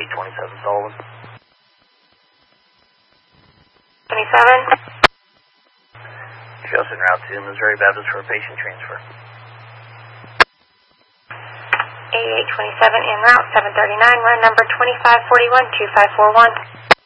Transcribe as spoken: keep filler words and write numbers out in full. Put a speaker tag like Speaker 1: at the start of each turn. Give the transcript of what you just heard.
Speaker 1: eight twenty-seven Sullivan.
Speaker 2: twenty-seven.
Speaker 1: Just en route to Missouri Baptist for a patient transfer.
Speaker 2: eighty-eight twenty-seven en route, seven thirty-nine, run number twenty-five forty-one, two five four one.